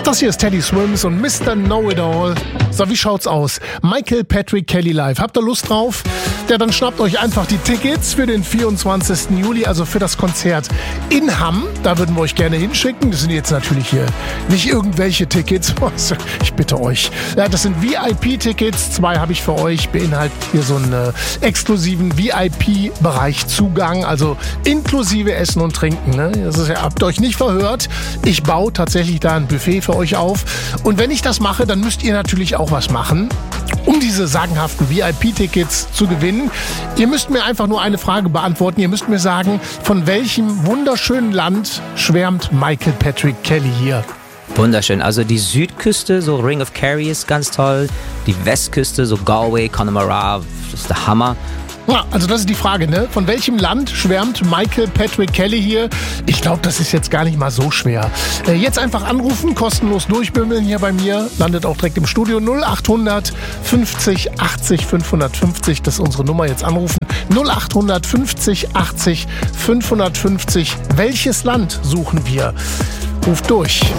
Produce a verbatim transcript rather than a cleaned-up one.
Das hier ist Teddy Swims und Mister Know-It-All. So, wie schaut's aus? Michael Patrick Kelly live. Habt ihr Lust drauf? Ja, dann schnappt euch einfach die Tickets für den vierundzwanzigsten Juli, also für das Konzert in Hamm. Da würden wir euch gerne hinschicken. Das sind jetzt natürlich hier nicht irgendwelche Tickets. Ich bitte euch. Ja, das sind V I P-Tickets. Zwei habe ich für euch. Beinhaltet hier so einen äh, exklusiven V I P-Bereich Zugang, also inklusive Essen und Trinken. Ne? Das ist ja, habt ihr euch nicht verhört. Ich baue tatsächlich da ein Buffet für euch auf. Und wenn ich das mache, dann müsst ihr natürlich auch was machen, um diese sagenhaften V I P-Tickets zu gewinnen. Ihr müsst mir einfach nur eine Frage beantworten. Ihr müsst mir sagen, von welchem wunderschönen Land schwärmt Michael Patrick Kelly hier? Wunderschön. Also die Südküste, so Ring of Kerry ist ganz toll. Die Westküste, so Galway, Connemara, das ist der Hammer. Ja, also das ist die Frage, ne? Von welchem Land schwärmt Michael Patrick Kelly hier? Ich glaube, das ist jetzt gar nicht mal so schwer. Äh, jetzt einfach anrufen, kostenlos durchbimmeln hier bei mir. Landet auch direkt im Studio. null achthundert fünfzig achtzig fünfhundertfünfzig, das ist unsere Nummer. Jetzt anrufen. null achthundert fünfzig achtzig fünfhundertfünfzig. Welches Land suchen wir? Ruft durch.